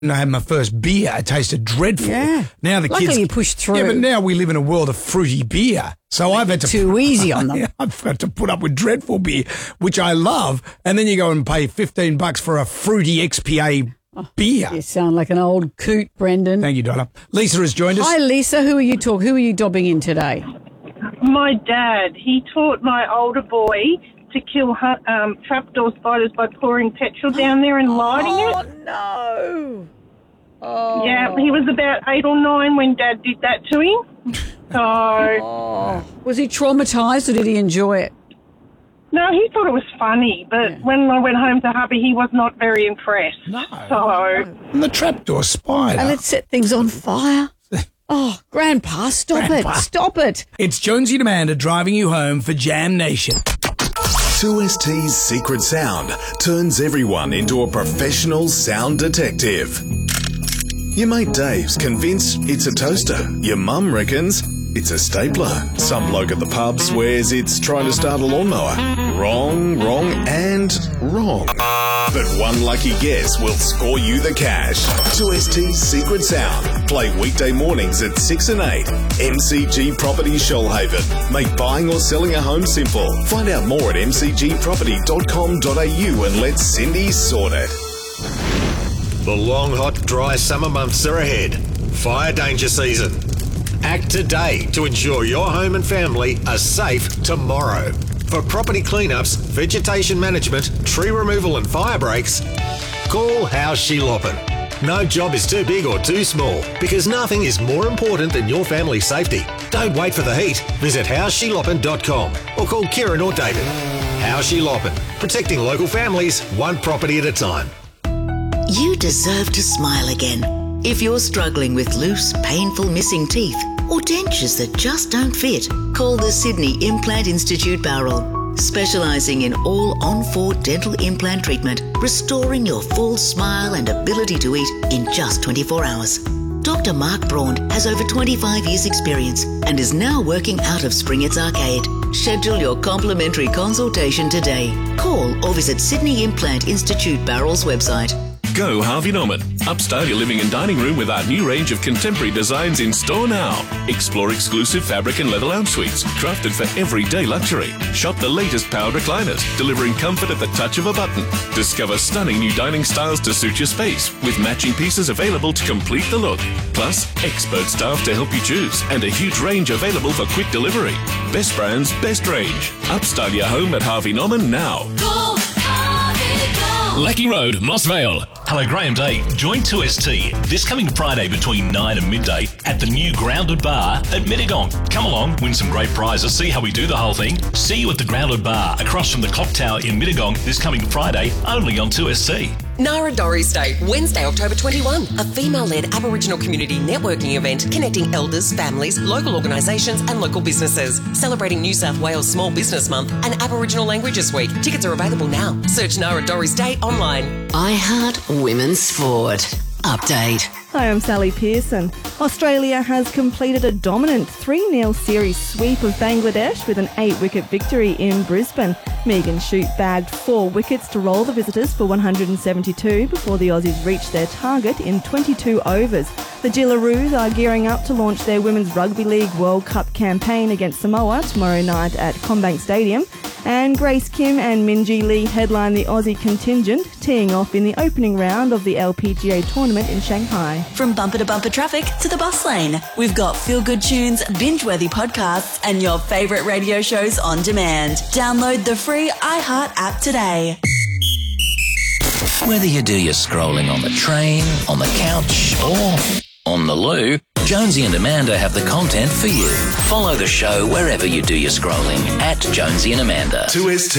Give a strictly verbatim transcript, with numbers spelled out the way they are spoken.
I had my first beer, it tasted dreadful. Yeah. Now the Luckily kids you pushed through. Yeah, but now we live in a world of fruity beer. So I've had to Too easy on them. I've had to put up with dreadful beer, which I love, and then you go and pay fifteen bucks for a fruity X P A beer. You sound like an old coot, Brendan. Thank you, Donna. Lisa has joined us. Hi, Lisa. Who are you talking? Who are you dobbing in today? My dad, he taught my older boy to kill um, trapdoor spiders by pouring petrol down there and lighting oh, it. No. Oh, Yeah, he was about eight or nine when Dad did that to him. So, oh. Was he traumatised or did he enjoy it? no, he thought it was funny, but Yeah. when I went home to hubby, he was not very impressed. No. So, And the trapdoor spider. And it set things on fire. Oh, Grandpa, stop Grandpa. it. Stop it. It's Jonesy and Amanda driving you home for Jam Nation. two S T's secret sound turns everyone into a professional sound detective. Your mate Dave's convinced it's a toaster. Your mum reckons it's a stapler. Some bloke at the pub swears it's trying to start a lawnmower. Wrong, wrong, and wrong. But one lucky guess will score you the cash. two S T's secret sound. Play weekday mornings at six and eight. M C G Property Shoalhaven. Make buying or selling a home simple. Find out more at m c g property dot com dot a u and let Cindy sort it. The long, hot, dry summer months are ahead. Fire danger season. Act today to ensure your home and family are safe tomorrow. For property cleanups, vegetation management, tree removal and fire breaks, call House Sheloppen. No job is too big or too small because nothing is more important than your family's safety. Don't wait for the heat. Visit house sheloppen dot com or call Kieran or David. House Sheloppen, protecting local families one property at a time. You deserve to smile again. If you're struggling with loose, painful missing teeth or dentures that just don't fit, call the Sydney Implant Institute Bowral, specialising in all on-four dental implant treatment, restoring your full smile and ability to eat in just twenty-four hours. Doctor Mark Braun has over twenty-five years experience and is now working out of Springett's Arcade. Schedule your complimentary consultation today. Call or visit Sydney Implant Institute Bowral's website. Go Harvey Norman. Upstyle your living and dining room with our new range of contemporary designs in store now. Explore exclusive fabric and leather lounge suites, crafted for everyday luxury. Shop the latest powered recliners, delivering comfort at the touch of a button. Discover stunning new dining styles to suit your space, with matching pieces available to complete the look. Plus, expert staff to help you choose, and a huge range available for quick delivery. Best brands, best range. Upstyle your home at Harvey Norman now. Go, Harvey, go. Lecky Road, Moss Vale. Hello, Graham Day. Join two S T this coming Friday between nine and midday at the new Grounded Bar at Mittagong. Come along, win some great prizes, see how we do the whole thing. See you at the Grounded Bar across from the Clock Tower in Mittagong this coming Friday, only on two S T. Narradori's Day, Wednesday, October twenty-first. A female-led Aboriginal community networking event connecting elders, families, local organisations and local businesses. Celebrating New South Wales Small Business Month and Aboriginal Languages Week. Tickets are available now. Search Narradori's Day online. I Heart Women's Sport. Update. Hi, I'm Sally Pearson. Australia has completed a dominant three nil series sweep of Bangladesh with an eight-wicket victory in Brisbane. Megan Shute bagged four wickets to roll the visitors for one hundred seventy-two before the Aussies reached their target in twenty-two overs. The Jillaroos are gearing up to launch their Women's Rugby League World Cup campaign against Samoa tomorrow night at CommBank Stadium. And Grace Kim and Minjee Lee headline the Aussie contingent, teeing off in the opening round of the L P G A tournament in Shanghai. From bumper to bumper traffic to the bus lane, we've got feel-good tunes, binge-worthy podcasts, and your favourite radio shows on demand. Download the free iHeart app today. Whether you do your scrolling on the train, on the couch, or on the loo, Jonesy and Amanda have the content for you. Follow the show wherever you do your scrolling at Jonesy and Amanda. two S T